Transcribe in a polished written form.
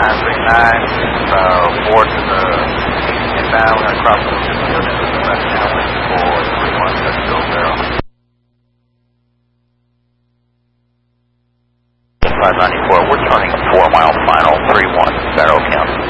4 to the inbound. We're going to cross the field into the left downwind for 31 594, we're turning 4 mile final, 31, Sparrow County.